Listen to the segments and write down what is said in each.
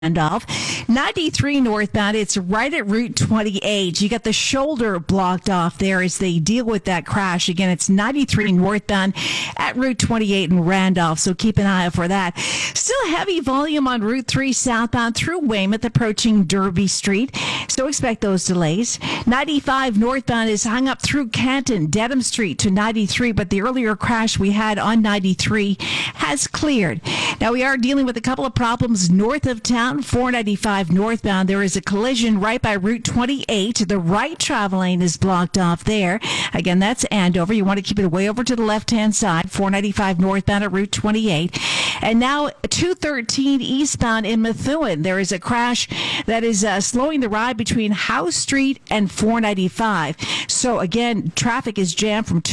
Randolph. 93 northbound, it's right at Route 28. You got the shoulder blocked off there as they deal with that crash. Again, it's 93 northbound at Route 28 in Randolph, so keep an eye out for that. Still heavy volume on Route 3 southbound through Weymouth approaching Derby Street, so expect those delays. 95 northbound is hung up through Canton, Dedham Street to 93, but the earlier crash we had on 93 has cleared. Now we are dealing with a couple of problems north of town. 495 northbound, there is a collision right by Route 28. The right travel lane is blocked off there. Again, that's Andover. You want to keep it way over to the left-hand side. 495 northbound at Route 28. And now 213 eastbound in Methuen. There is a crash that is slowing the ride between House Street and 495. So again, traffic is jammed from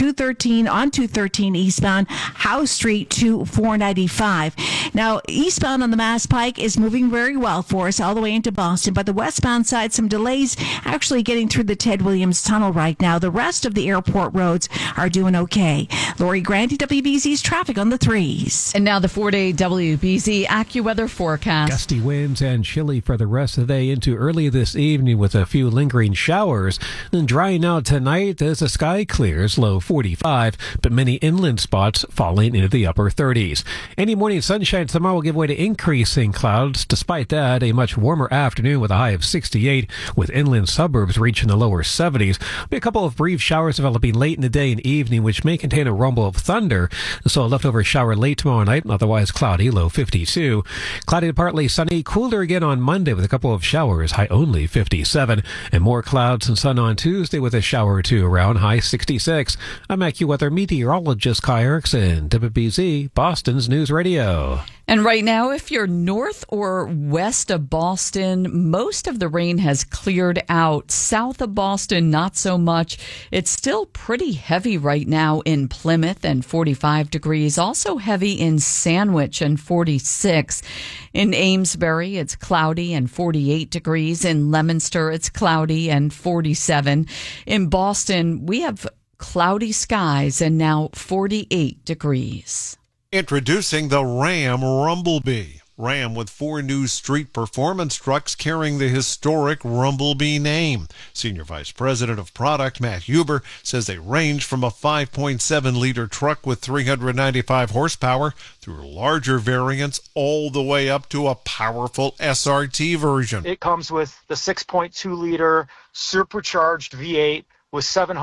213 eastbound, House Street to 495. Now, eastbound on the Mass Pike is moving very well for us all the way into Boston, but the westbound side, some delays actually getting through the Ted Williams Tunnel right now. The rest of the airport roads are doing okay. Lori Grant, WBZ's traffic on the 3s. And now the 4-day WBZ AccuWeather forecast. Gusty winds and chilly for the rest of the day into early this evening with a few lingering showers. Then drying out tonight as the sky clears, low 45, but many inland spots falling into the upper 30s. Any morning sunshine tomorrow will give way to increasing clouds. Despite that, a much warmer afternoon with a high of 68, with inland suburbs reaching the lower 70s. Be a couple of brief showers developing late in the day and evening, which may contain a rumble of thunder. So a leftover shower late tomorrow night, otherwise cloudy, low 52. Cloudy to partly sunny, cooler again on Monday with a couple of showers, high only 57. And more clouds and sun on Tuesday with a shower or two around, high 66. I'm AccuWeather meteorologist Kai Erickson, WBZ, Boston's News Radio. And right now, if you're north or west of Boston, most of the rain has cleared out. South of Boston, not so much. It's still pretty heavy right now in Plymouth and 45 degrees. Also heavy in Sandwich and 46. In Amesbury, it's cloudy and 48 degrees. In Leominster, it's cloudy and 47. In Boston, we have cloudy skies and now 48 degrees. Introducing the Ram Rumblebee. Ram with 4 new street performance trucks carrying the historic Rumblebee name. Senior Vice President of Product Matt Huber says they range from a 5.7-liter truck with 395 horsepower through larger variants all the way up to a powerful SRT version. It comes with the 6.2-liter supercharged V8 with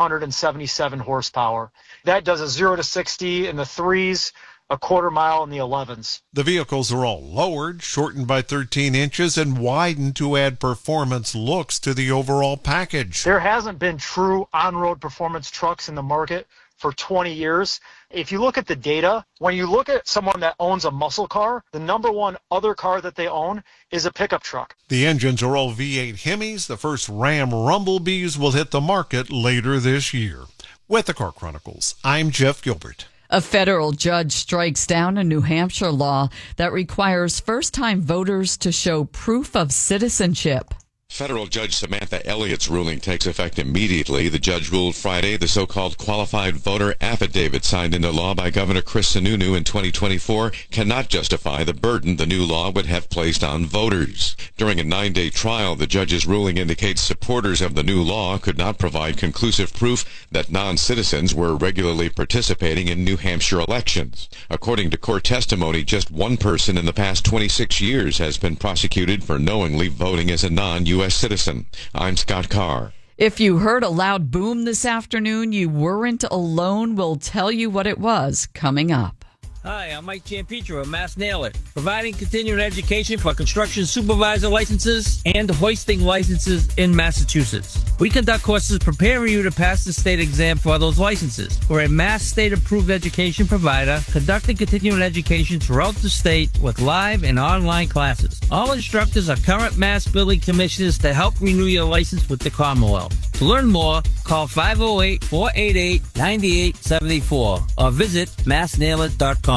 777 horsepower. That does a 0 to 60 in the 3s, a quarter mile in the 11s. The vehicles are all lowered, shortened by 13 inches, and widened to add performance looks to the overall package. There hasn't been true on-road performance trucks in the market for 20 years. If you look at the data, when you look at someone that owns a muscle car, the number one other car that they own is a pickup truck. The engines are all V8 Hemis. The first Ram Rumblebees will hit the market later this year. With the Car Chronicles, I'm Jeff Gilbert. A federal judge strikes down a New Hampshire law that requires first-time voters to show proof of citizenship. Federal Judge Samantha Elliott's ruling takes effect immediately. The judge ruled Friday the so-called qualified voter affidavit signed into law by Governor Chris Sununu in 2024 cannot justify the burden the new law would have placed on voters. During a 9-day trial, the judge's ruling indicates supporters of the new law could not provide conclusive proof that non-citizens were regularly participating in New Hampshire elections. According to court testimony, just one person in the past 26 years has been prosecuted for knowingly voting as a non-U.S. citizen. I'm Scott Carr. If you heard a loud boom this afternoon, you weren't alone. We'll tell you what it was coming up. Hi, I'm Mike Giampietro of Mass Nailer, providing continuing education for construction supervisor licenses and hoisting licenses in Massachusetts. We conduct courses preparing you to pass the state exam for those licenses. We're a Mass state-approved education provider, conducting continuing education throughout the state with live and online classes. All instructors are current Mass building commissioners to help renew your license with the Commonwealth. To learn more, call 508-488-9874 or visit massnailer.com.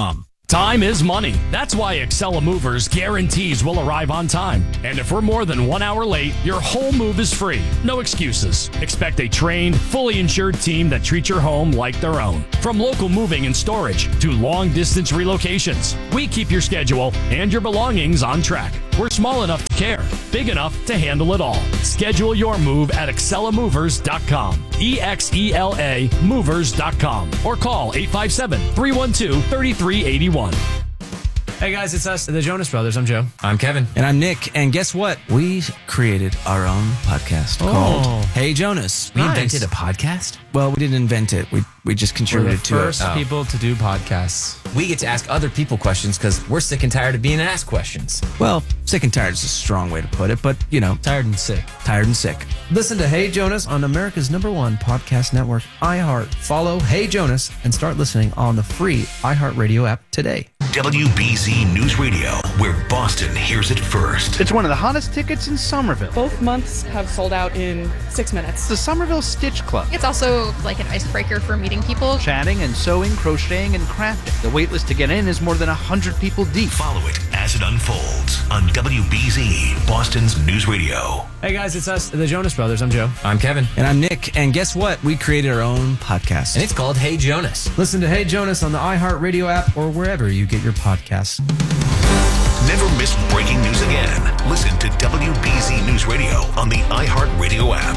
Time is money. That's why Excella Movers guarantees we'll arrive on time. And if we're more than 1 hour late, your whole move is free. No excuses. Expect a trained, fully insured team that treats your home like their own. From local moving and storage to long-distance relocations, we keep your schedule and your belongings on track. We're small enough to care, big enough to handle it all. Schedule your move at ExcellaMovers.com. EXELA Movers.com. Or call 857-312-3381. Hey guys, it's us, the Jonas Brothers. I'm Joe. I'm Kevin. And I'm Nick. And guess what? We created our own podcast called Hey Jonas. We invented a podcast? Well, we didn't invent it. We just contributed to it. We're the first people to do podcasts. We get to ask other people questions because we're sick and tired of being asked questions. Well, sick and tired is a strong way to put it, but, you know. Tired and sick. Tired and sick. Listen to Hey Jonas on America's #1 podcast network, iHeart. Follow Hey Jonas and start listening on the free iHeartRadio app today. WBZ News Radio, where Boston hears it first. It's one of the hottest tickets in Somerville. Both months have sold out in 6 minutes. The Somerville Stitch Club. It's also like an icebreaker for meeting people. Chatting and sewing, crocheting, and crafting. The wait list to get in is more than 100 people deep. Follow it as it unfolds on WBZ, Boston's News Radio. Hey guys, it's us, the Jonas Brothers. I'm Joe. I'm Kevin. And I'm Nick. And guess what? We created our own podcast. And it's called Hey Jonas. Listen to Hey Jonas on the iHeartRadio app or wherever you get your podcasts. Never miss breaking news again. Listen to WBZ News Radio on the iHeartRadio app.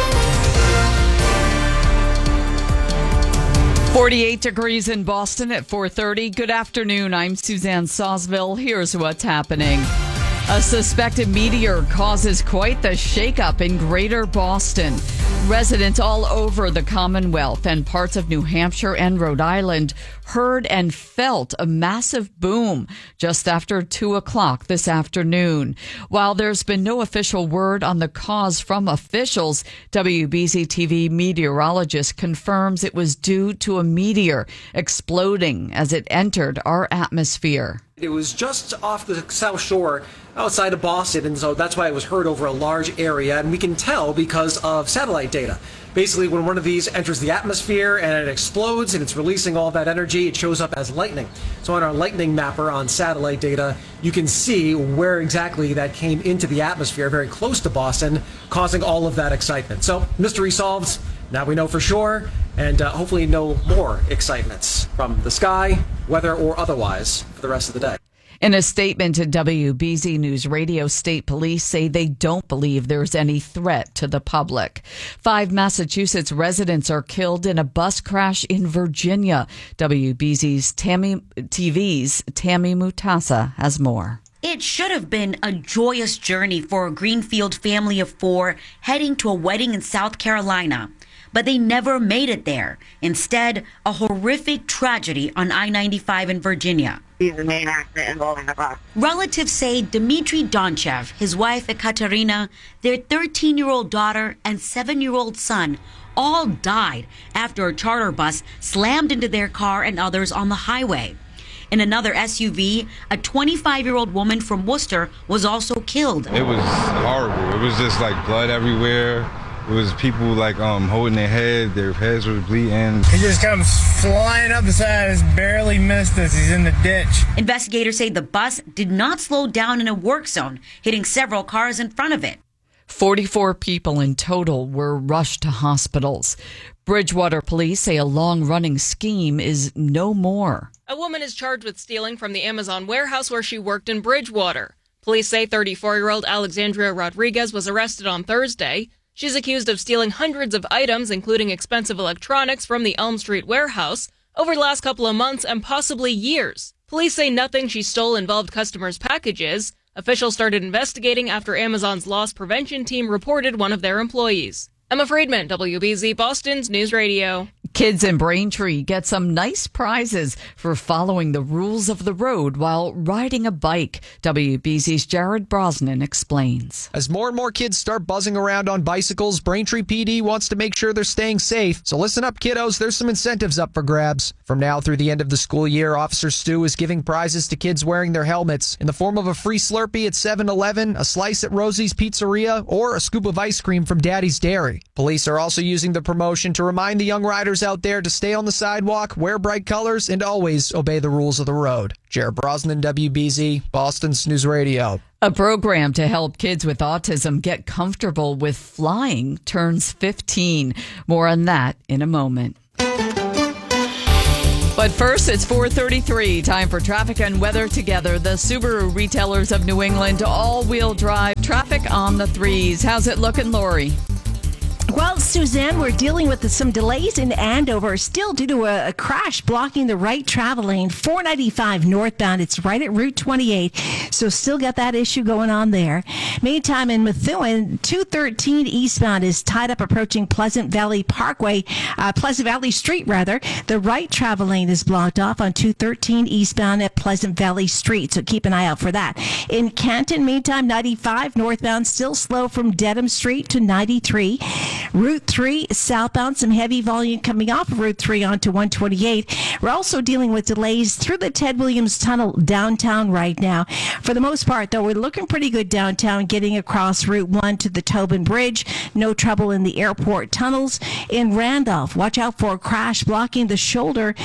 48 degrees in Boston at 4:30. Good afternoon. I'm Suzanne Sawsville. Here's what's happening. A suspected meteor causes quite the shakeup in greater Boston. Residents all over the Commonwealth and parts of New Hampshire and Rhode Island heard and felt a massive boom just after 2 o'clock this afternoon. While there's been no official word on the cause from officials, WBZ TV meteorologist confirms it was due to a meteor exploding as it entered our atmosphere. It was just off the South Shore outside of Boston, and so that's why it was heard over a large area, and we can tell because of satellite data. Basically, when one of these enters the atmosphere and it explodes and it's releasing all that energy, it shows up as lightning. So on our lightning mapper on satellite data, you can see where exactly that came into the atmosphere, very close to Boston, causing all of that excitement. So, mystery solved. Now we know for sure, and hopefully no more excitements from the sky, weather, or otherwise for the rest of the day. In a statement to WBZ News Radio, state police say they don't believe there's any threat to the public. 5 Massachusetts residents are killed in a bus crash in Virginia. WBZ's TV's Tammy Mutasa has more. It should have been a joyous journey for a Greenfield family of 4 heading to a wedding in South Carolina. But they never made it there. Instead, a horrific tragedy on I-95 in Virginia. He's the main accident involving the bus. Relatives say Dmitry Donchev, his wife Ekaterina, their 13-year-old daughter, and 7-year-old son all died after a charter bus slammed into their car and others on the highway. In another SUV, a 25-year-old woman from Worcester was also killed. It was horrible. It was just like blood everywhere. It was people like holding their heads were bleeding. He just comes flying up the side, just barely missed us. He's in the ditch. Investigators say the bus did not slow down in a work zone, hitting several cars in front of it. 44 people in total were rushed to hospitals. Bridgewater police say a long-running scheme is no more. A woman is charged with stealing from the Amazon warehouse where she worked in Bridgewater. Police say 34-year-old Alexandria Rodriguez was arrested on Thursday. She's accused of stealing hundreds of items, including expensive electronics, from the Elm Street warehouse over the last couple of months and possibly years. Police say nothing she stole involved customers' packages. Officials started investigating after Amazon's loss prevention team reported one of their employees. Emma Friedman, WBZ Boston's News Radio. Kids in Braintree get some nice prizes for following the rules of the road while riding a bike. WBZ's Jared Brosnan explains. As more and more kids start buzzing around on bicycles, Braintree PD wants to make sure they're staying safe. So listen up, kiddos. There's some incentives up for grabs. From now through the end of the school year, Officer Stu is giving prizes to kids wearing their helmets in the form of a free Slurpee at 7-Eleven, a slice at Rosie's Pizzeria, or a scoop of ice cream from Daddy's Dairy. Police are also using the promotion to remind the young riders out there to stay on the sidewalk, wear bright colors, and always obey the rules of the road. Jared Brosnan, WBZ, Boston's News Radio. A program to help kids with autism get comfortable with flying turns 15. More on that in a moment. But first, it's 4:33. Time for traffic and weather together. The Subaru retailers of New England, all-wheel drive traffic on the threes. How's it looking, Lori? Well, Suzanne, we're dealing with some delays in Andover, still due to a crash blocking the right travel lane, 495 northbound. It's right at Route 28, so still got that issue going on there. Meantime, in Methuen, 213 eastbound is tied up approaching Pleasant Valley Street, rather. The right travel lane is blocked off on 213 eastbound at Pleasant Valley Street, so keep an eye out for that. In Canton, meantime, 95 northbound, still slow from Dedham Street to 93. Route 3 southbound, some heavy volume coming off of Route 3 onto 128. We're also dealing with delays through the Ted Williams Tunnel downtown right now. For the most part, though, we're looking pretty good downtown, getting across Route 1 to the Tobin Bridge. No trouble in the airport tunnels. In Randolph, watch out for a crash blocking the shoulder,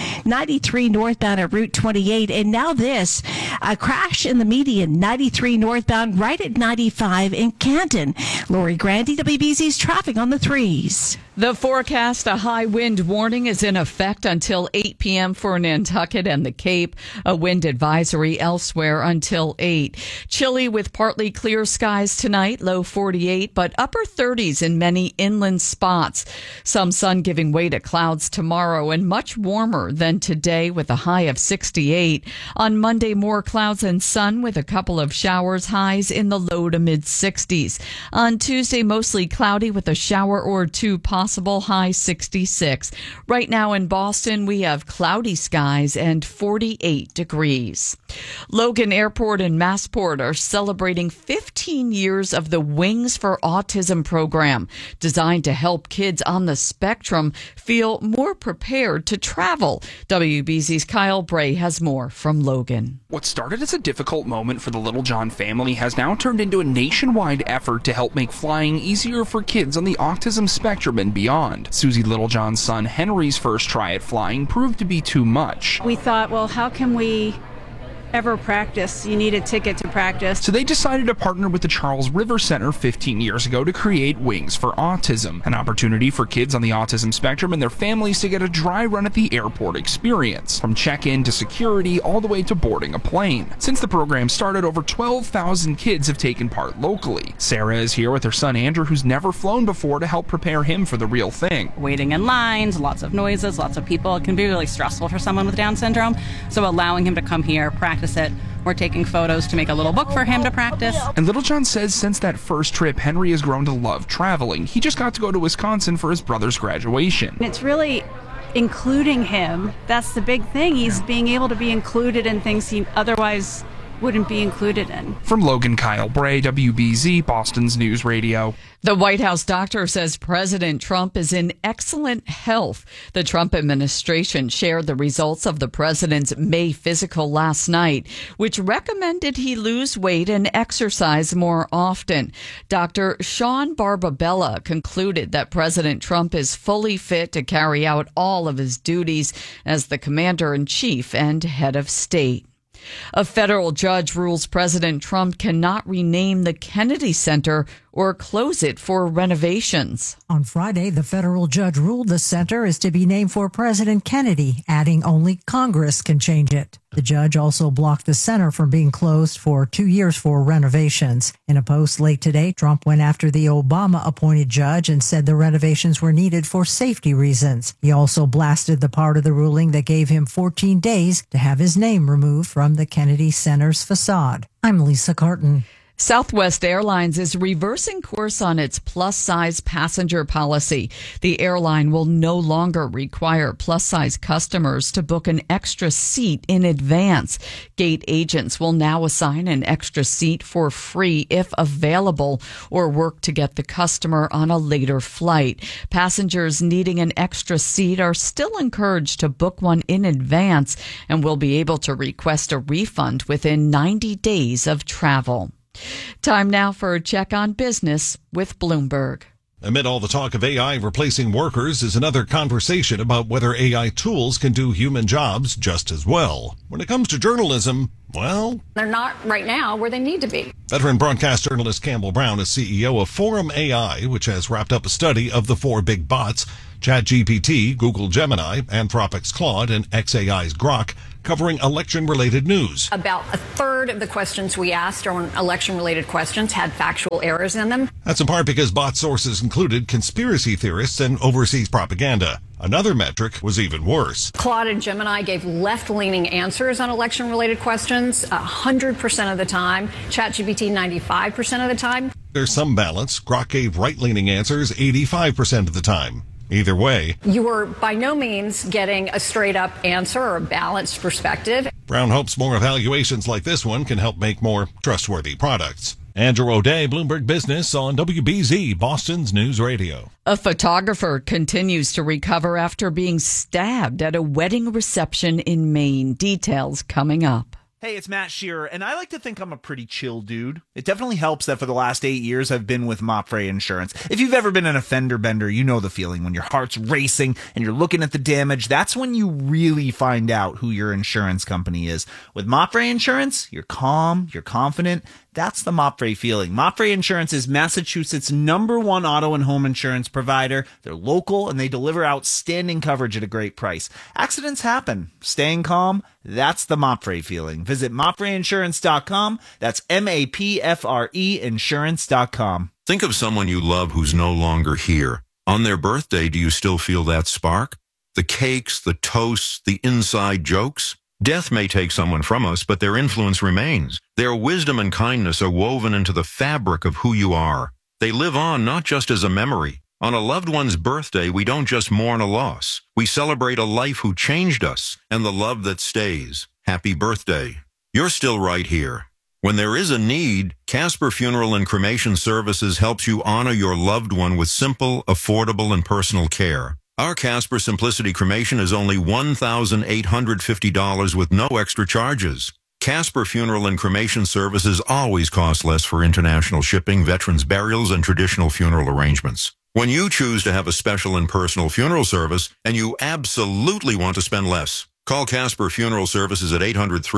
93 northbound at Route 28. And now this, a crash in the median, 93 northbound, right at 95 in Canton. Lori Grandy, WBZ's traffic on the threes. The forecast, a high wind warning is in effect until 8 p.m. for Nantucket and the Cape. A wind advisory elsewhere until 8. Chilly with partly clear skies tonight, low 48, but upper 30s in many inland spots. Some sun giving way to clouds tomorrow and much warmer than today with a high of 68. On Monday, more clouds and sun with a couple of showers, highs in the low to mid 60s. On Tuesday, mostly cloudy with a shower or two possible, high 66. Right now in Boston, we have cloudy skies and 48 degrees. Logan Airport and Massport are celebrating 15 years of the Wings for Autism program, designed to help kids on the spectrum feel more prepared to travel. WBZ's Kyle Bray has more from Logan. What started as a difficult moment for the Littlejohn family has now turned into a nationwide effort to help make flying easier for kids on the autism spectrum and beyond. Susie Littlejohn's son Henry's first try at flying proved to be too much. We thought, well, how can we ever practice? You need a ticket to practice. So they decided to partner with the Charles River Center 15 years ago to create Wings for Autism, an opportunity for kids on the autism spectrum and their families to get a dry run at the airport experience, from check-in to security all the way to boarding a plane. Since the program started, over 12,000 kids have taken part locally. Sarah is here with her son Andrew, who's never flown before, to help prepare him for the real thing. Waiting in lines, lots of noises, lots of people. It can be really stressful for someone with Down syndrome. So allowing him to come here, practice it. We're taking photos to make a little book for him to practice. And Littlejohn says since that first trip, Henry has grown to love traveling. He just got to go to Wisconsin for his brother's graduation. It's really including him. That's the big thing. He's being able to be included in things he otherwise wouldn't be included in. From Logan, Kyle Bray, WBZ, Boston's News Radio. The White House doctor says President Trump is in excellent health. The Trump administration shared the results of the president's May physical last night, which recommended he lose weight and exercise more often. Dr. Sean Barbabella concluded that President Trump is fully fit to carry out all of his duties as the commander-in-chief and head of state. A federal judge rules President Trump cannot rename the Kennedy Center or close it for renovations. On Friday, the federal judge ruled the center is to be named for President Kennedy, adding only Congress can change it. The judge also blocked the center from being closed for 2 years for renovations. In a post late today, Trump went after the Obama-appointed judge and said the renovations were needed for safety reasons. He also blasted the part of the ruling that gave him 14 days to have his name removed from the Kennedy Center's facade. I'm Lisa Carton. Southwest Airlines is reversing course on its plus-size passenger policy. The airline will no longer require plus-size customers to book an extra seat in advance. Gate agents will now assign an extra seat for free if available, or work to get the customer on a later flight. Passengers needing an extra seat are still encouraged to book one in advance and will be able to request a refund within 90 days of travel. Time now for a check on business with Bloomberg. Amid all the talk of AI replacing workers is another conversation about whether AI tools can do human jobs just as well. When it comes to journalism, well, they're not right now where they need to be. Veteran broadcast journalist Campbell Brown is CEO of Forum AI, which has wrapped up a study of the 4 big bots, ChatGPT, Google Gemini, Anthropic's Claude, and xAI's Grok, covering election-related news. About a third of the questions we asked on election-related questions had factual errors in them. That's in part because bot sources included conspiracy theorists and overseas propaganda. Another metric was even worse. Claude and Gemini gave left-leaning answers on election-related questions 100% of the time. ChatGPT 95% of the time. There's some balance. Grok gave right-leaning answers 85% of the time. Either way, you are by no means getting a straight-up answer or a balanced perspective. Brown hopes more evaluations like this one can help make more trustworthy products. Andrew O'Day, Bloomberg Business on WBZ, Boston's News Radio. A photographer continues to recover after being stabbed at a wedding reception in Maine. Details coming up. Hey, it's Matt Shearer, and I like to think I'm a pretty chill dude. It definitely helps that for the last 8 years I've been with Mopfre Insurance. If you've ever been in a fender bender, you know the feeling when your heart's racing and you're looking at the damage. That's when you really find out who your insurance company is. With Mopfre Insurance, you're calm, you're confident. That's the Mopfre feeling. Mopfre Insurance is Massachusetts' #1 auto and home insurance provider. They're local and they deliver outstanding coverage at a great price. Accidents happen. Staying calm, that's the Mopfre feeling. Visit MopfreInsurance.com. That's MAPFRE insurance.com. Think of someone you love who's no longer here. On their birthday, do you still feel that spark? The cakes, the toasts, the inside jokes? Death may take someone from us, but their influence remains. Their wisdom and kindness are woven into the fabric of who you are. They live on not just as a memory. On a loved one's birthday, we don't just mourn a loss. We celebrate a life who changed us and the love that stays. Happy birthday. You're still right here. When there is a need, Casper Funeral and Cremation Services helps you honor your loved one with simple, affordable, and personal care. Our Casper Simplicity Cremation is only $1,850 with no extra charges. Casper Funeral and Cremation Services always cost less for international shipping, veterans' burials, and traditional funeral arrangements. When you choose to have a special and personal funeral service, and you absolutely want to spend less, call Casper Funeral Services at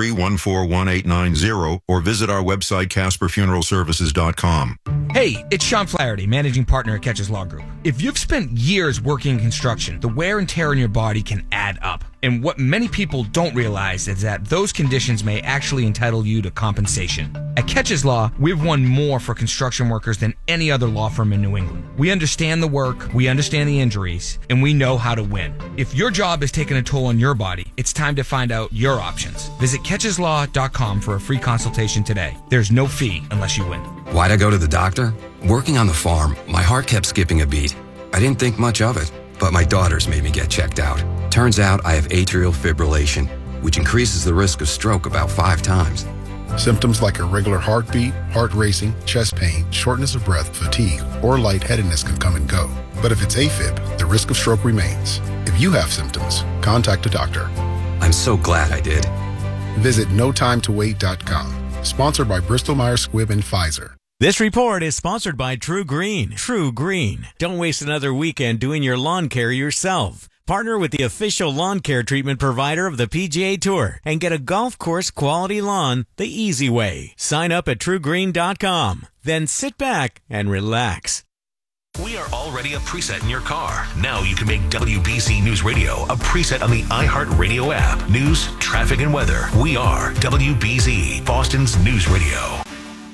800-314-1890 or visit our website, CasperFuneralServices.com. Hey, it's Sean Flaherty, managing partner at Catches Law Group. If you've spent years working in construction, the wear and tear on your body can add up. And what many people don't realize is that those conditions may actually entitle you to compensation. At Catches Law, we've won more for construction workers than any other law firm in New England. We understand the work, we understand the injuries, and we know how to win. If your job is taking a toll on your body, it's time to find out your options. Visit catcheslaw.com for a free consultation today. There's no fee unless you win. Why'd I go to the doctor? Working on the farm, my heart kept skipping a beat. I didn't think much of it, but my daughters made me get checked out. Turns out I have atrial fibrillation, which increases the risk of stroke about 5 times. Symptoms like irregular heartbeat, heart racing, chest pain, shortness of breath, fatigue, or lightheadedness can come and go. But if it's AFib, the risk of stroke remains. If you have symptoms, contact a doctor. I'm so glad I did. Visit NoTimeToWait.com. Sponsored by Bristol-Myers Squibb and Pfizer. This report is sponsored by True Green. True Green. Don't waste another weekend doing your lawn care yourself. Partner with the official lawn care treatment provider of the PGA Tour and get a golf course quality lawn the easy way. Sign up at TrueGreen.com. Then sit back and relax. We are already a preset in your car. Now you can make WBZ News Radio a preset on the iHeartRadio app. News, traffic, and weather. We are WBZ, Boston's News Radio.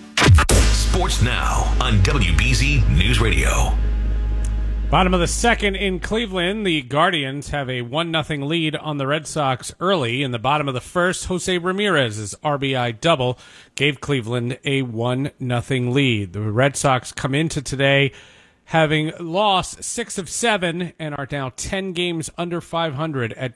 Sports now on WBZ News Radio. Bottom of the second in Cleveland, the Guardians have a 1-0 lead on the Red Sox early. In the bottom of the first, Jose Ramirez's RBI double gave Cleveland a 1-0 lead. The Red Sox come into today having lost 6 of 7 and are now 10 games under 500 at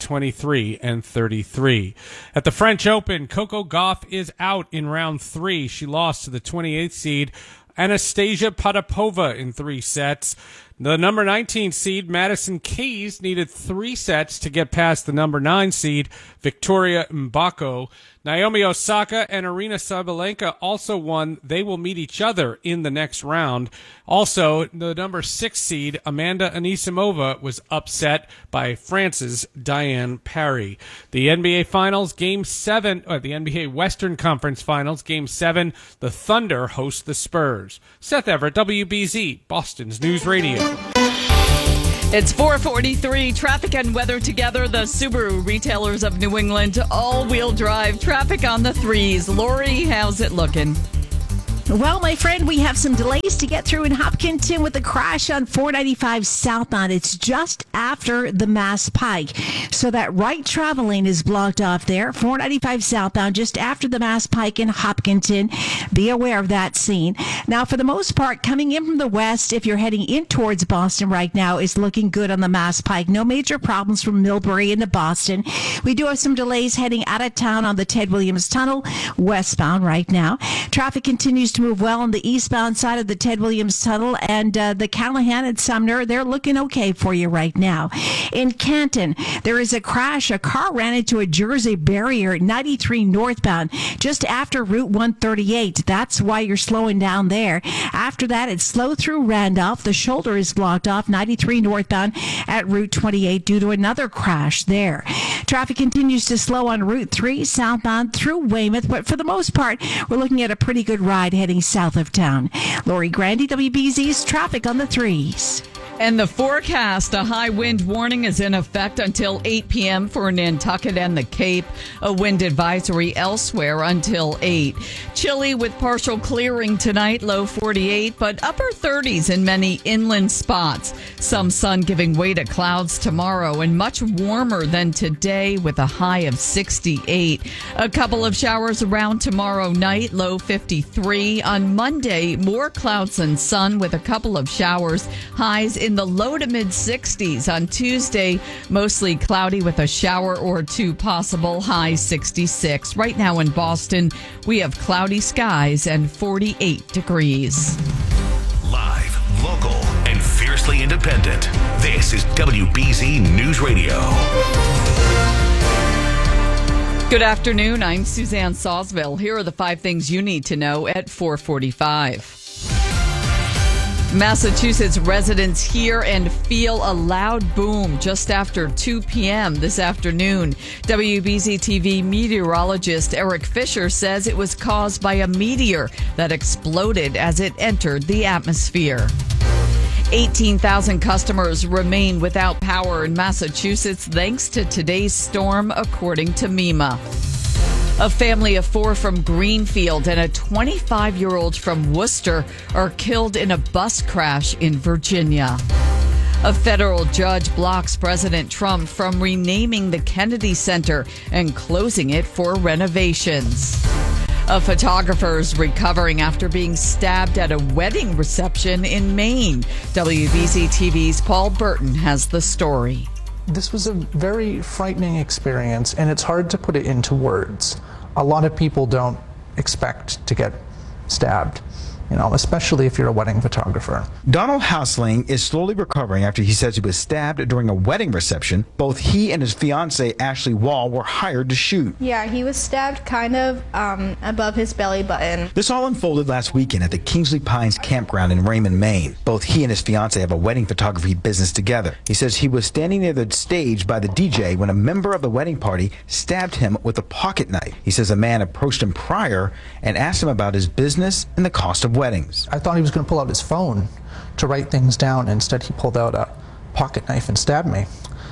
23-33. At the French Open, Coco Gauff is out in round 3. She lost to the 28th seed Anastasia Potapova in 3 sets. The number 19 seed, Madison Keys, needed 3 sets to get past the number 9 seed, Victoria Mbako. Naomi Osaka and Aryna Sabalenka also won. They will meet each other in the next round. Also, the number 6 seed, Amanda Anisimova, was upset by France's Diane Parry. The NBA Finals, Game 7, or the NBA Western Conference Finals, Game 7, the Thunder host the Spurs. Seth Everett, WBZ, Boston's News Radio. It's 4:43. Traffic and weather together. The Subaru retailers of New England, all-wheel drive traffic on the 3s. Lori, how's it looking? Well, my friend, we have some delays to get through in Hopkinton with a crash on 495 southbound. It's just after the Mass Pike. So that right travel lane is blocked off there. 495 southbound, just after the Mass Pike in Hopkinton. Be aware of that scene. Now, for the most part, coming in from the west, if you're heading in towards Boston right now, is looking good on the Mass Pike. No major problems from Millbury into Boston. We do have some delays heading out of town on the Ted Williams Tunnel, westbound right now. Traffic continues to move well on the eastbound side of the Ted Williams Tunnel, and the Callahan and Sumner, they're looking okay for you right now. In Canton, there is a crash. A car ran into a Jersey barrier at 93 northbound, just after Route 138. That's why you're slowing down there. After that, it's slow through Randolph. The shoulder is blocked off 93 northbound at Route 28 due to another crash there. Traffic continues to slow on Route 3 southbound through Weymouth, but for the most part, we're looking at a pretty good ride heading south of town. Lori Grandy, WBZ's traffic on the 3s. And the forecast, a high wind warning is in effect until 8 p.m. for Nantucket and the Cape. A wind advisory elsewhere until 8. Chilly with partial clearing tonight, low 48, but upper 30s in many inland spots. Some sun giving way to clouds tomorrow and much warmer than today with a high of 68. A couple of showers around tomorrow night, low 53. On Monday, more clouds than sun with a couple of showers, highs in the low to mid 60s. On Tuesday, mostly cloudy with a shower or two possible, high 66. Right now in Boston, we have cloudy skies and 48 degrees. Live, local, and fiercely independent. This is WBZ News Radio. Good afternoon. I'm Suzanne Sawsville. Here are the 5 things you need to know at 4:45. Massachusetts residents hear and feel a loud boom just after 2 p.m. this afternoon. WBZ TV meteorologist Eric Fisher says it was caused by a meteor that exploded as it entered the atmosphere. 18,000 customers remain without power in Massachusetts thanks to today's storm, according to MEMA. A family of 4 from Greenfield and a 25-year-old from Worcester are killed in a bus crash in Virginia. A federal judge blocks President Trump from renaming the Kennedy Center and closing it for renovations. A photographer's recovering after being stabbed at a wedding reception in Maine. WBZ TV's Paul Burton has the story. This was a very frightening experience, and it's hard to put it into words. A lot of people don't expect to get stabbed, especially if you're a wedding photographer. Donald Hausling is slowly recovering after he says he was stabbed during a wedding reception. Both he and his fiancée, Ashley Wall, were hired to shoot. Yeah, he was stabbed kind of above his belly button. This all unfolded last weekend at the Kingsley Pines campground in Raymond, Maine. Both he and his fiancée have a wedding photography business together. He says he was standing near the stage by the DJ when a member of the wedding party stabbed him with a pocket knife. He says a man approached him prior and asked him about his business and the cost of weddings. I thought he was going to pull out his phone to write things down. Instead, he pulled out a pocket knife and stabbed me.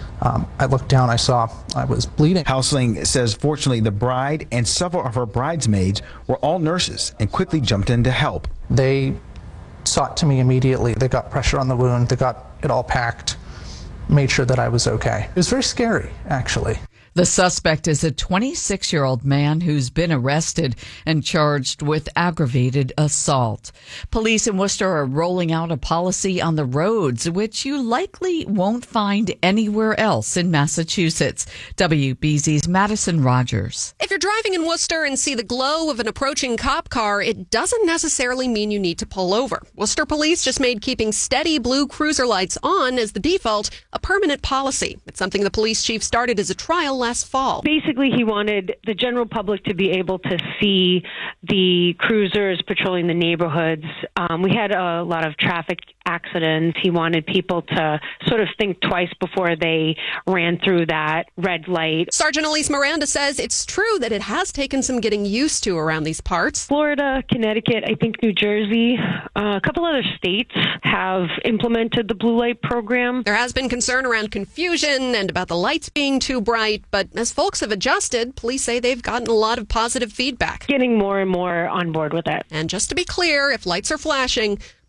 I looked down, I saw I was bleeding. Hausling says fortunately the bride and several of her bridesmaids were all nurses and quickly jumped in to help. They sought to me immediately. They got pressure on the wound. They got it all packed, made sure that I was okay. It was very scary, actually. The suspect is a 26-year-old man who's been arrested and charged with aggravated assault. Police in Worcester are rolling out a policy on the roads, which you likely won't find anywhere else in Massachusetts. WBZ's Madison Rogers. If you're driving in Worcester and see the glow of an approaching cop car, it doesn't necessarily mean you need to pull over. Worcester police just made keeping steady blue cruiser lights on as the default a permanent policy. It's something the police chief started as a trial last last fall. Basically, he wanted the general public to be able to see the cruisers patrolling the neighborhoods. We had a lot of traffic accidents. He wanted people to sort of think twice before they ran through that red light. Sergeant Elise Miranda says it's true that it has taken some getting used to around these parts. Florida, Connecticut, I think New Jersey, a couple other states have implemented the blue light program. There has been concern around confusion and about the lights being too bright, but as folks have adjusted, police say they've gotten a lot of positive feedback. Getting more and more on board with it. And just to be clear, if lights are flashing,